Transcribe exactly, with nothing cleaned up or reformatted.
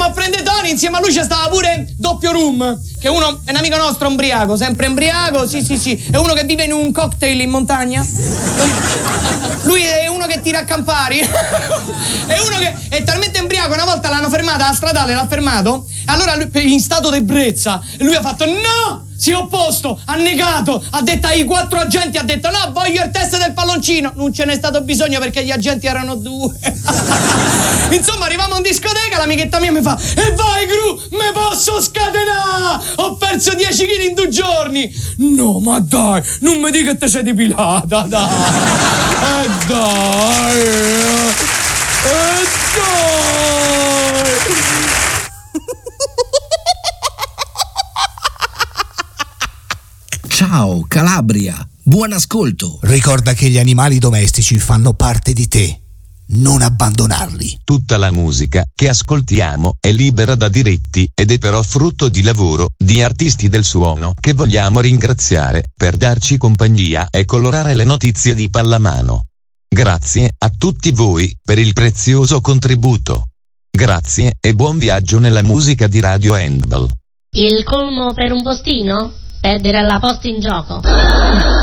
a prendere Tony, insieme a lui c'è stava pure Doppio Rum, che uno è un amico nostro ombriaco, sempre ombriaco, sì sì sì, è uno che vive in un cocktail in montagna. Lui è uno che tira a campari. È uno che è talmente embriaco, una volta l'hanno fermata alla stradale, l'ha fermato, e allora lui, in stato d'ebbrezza, lui ha fatto no! Si è opposto, ha negato, ha detto ai quattro agenti, ha detto no, voglio il test del palloncino. Non ce n'è stato bisogno perché gli agenti erano due. Insomma, arriviamo in discoteca, l'amichetta mia mi fa e vai Gru, me posso scatenare, ho perso dieci chili in due giorni. No, ma dai, non mi dica che te sei depilata, dai. E eh dai, e eh dai. Ciao Calabria, buon ascolto. Ricorda che gli animali domestici fanno parte di te, non abbandonarli. Tutta la musica che ascoltiamo è libera da diritti ed è però frutto di lavoro di artisti del suono che vogliamo ringraziare per darci compagnia e colorare le notizie di pallamano. Grazie a tutti voi per il prezioso contributo. Grazie e buon viaggio nella musica di Radio Handball. Il colmo per un postino? Perdere alla posta in gioco.